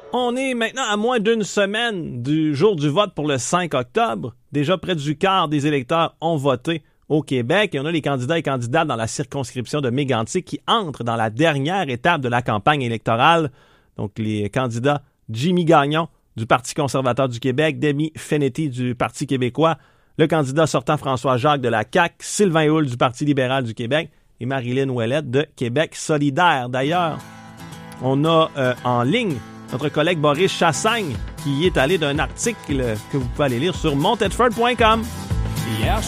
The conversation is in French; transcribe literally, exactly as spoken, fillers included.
On est maintenant à moins d'une semaine du jour du vote pour le cinq octobre. Déjà près du quart des électeurs ont voté au Québec. Et on a les candidats et candidates dans la circonscription de Mégantic qui entrent dans la dernière étape de la campagne électorale. Donc les candidats Jimmy Gagnon du Parti conservateur du Québec, Demi Fenetti du Parti québécois, le candidat sortant François Jacques de la C A Q, Sylvain Houle du Parti libéral du Québec et Marilyn Ouellette de Québec solidaire. D'ailleurs, on a euh, en ligne notre collègue Boris Chassagne qui est allé d'un article que vous pouvez aller lire sur montedford point com. Hier,